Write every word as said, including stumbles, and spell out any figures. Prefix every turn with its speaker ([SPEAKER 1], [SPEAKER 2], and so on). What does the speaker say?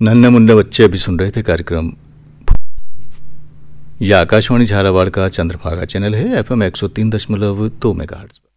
[SPEAKER 1] नन्हे मुन्ने बच्चे अभी सुन रहे थे कार्यक्रम। यह आकाशवाणी झालावाड़ का चंद्रभागा चैनल है, एफ एम एक सौ तीन दशमलव दो मेगाहर्ट्ज।